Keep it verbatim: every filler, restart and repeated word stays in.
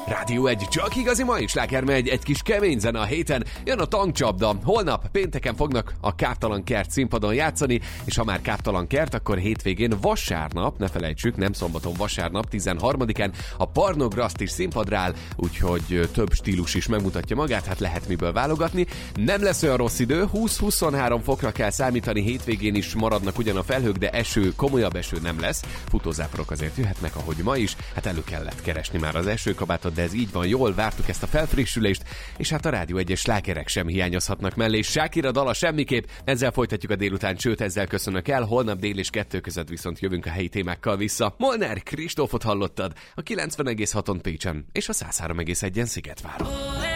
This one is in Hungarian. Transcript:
Rádió egy, csak igazi mai sláger megy, egy kis kemény zene a héten, jön a tankcsapda. Holnap pénteken fognak a Káptalan Kert színpadon játszani, és ha már Káptalan Kert, akkor hétvégén vasárnap, ne felejtsük, nem szombaton, vasárnap, tizenharmadikán a Parnograszt is színpadra áll, úgyhogy több stílus is megmutatja magát, hát lehet miből válogatni. Nem lesz olyan rossz idő, húsz-huszonhárom fokra kell számítani, hétvégén is maradnak ugyan a felhők, de eső, komolyabb eső nem lesz. Futózáporok azért jöhetnek, ahogy ma is, hát elő kellett keresni már az esőkabátot, de ez így van, jól vártuk ezt a felfrissülést, és hát a Rádió egyes slágerek sem hiányozhatnak mellé. Sákira dala semmiképp, ezzel folytatjuk a délután, sőt ezzel köszönök el, holnap dél és kettő között viszont jövünk a helyi témákkal vissza. Molnár Kristófot hallottad a kilencven egész haton Pécsen és a száz három egész egyen Szigetváron.